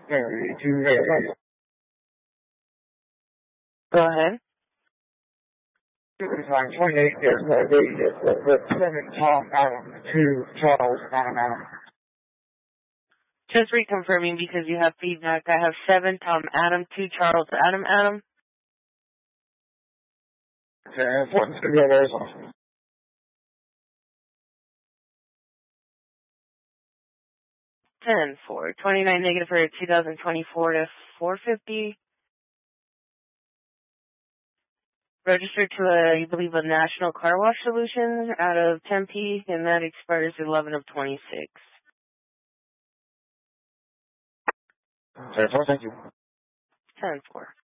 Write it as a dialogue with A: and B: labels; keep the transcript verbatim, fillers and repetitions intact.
A: Go ahead.
B: I'm twenty-eight years old, with seven Tom Adam, two Charles Adam Adam.
A: Just reconfirming because you have feedback. I have seven Tom Adam, two Charles Adam Adam.
B: Okay, what's the other one?
A: ten four. twenty-nine negative for two thousand twenty-four to four fifty. Registered to, a, I believe, a National Car Wash Solution out of Tempe, and that expires eleven of twenty-six.
B: Okay, thank you.
A: ten four.